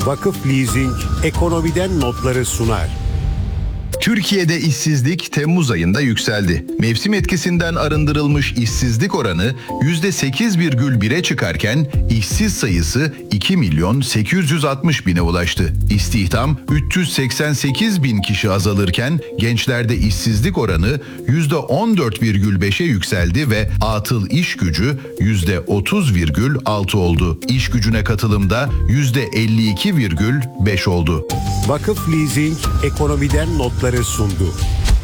Vakıf Leasing ekonomiden notları sunar. Türkiye'de işsizlik Temmuz ayında yükseldi. Mevsim etkisinden arındırılmış işsizlik oranı %8,1'e çıkarken işsiz sayısı 2.860.000'e ulaştı. İstihdam 388.000 kişi azalırken gençlerde işsizlik oranı %14,5'e yükseldi ve atıl iş gücü %30,6 oldu. İş gücüne katılımda %52,5 oldu. Vakıf Leasing ekonomiden notları sundu.